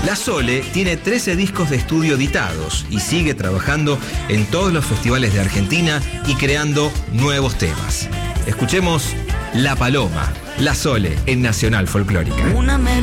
La Sole tiene 13 discos de estudio editados y sigue trabajando en todos los festivales de Argentina y creando nuevos temas. Escuchemos La Paloma, La Sole en Nacional Folclórica.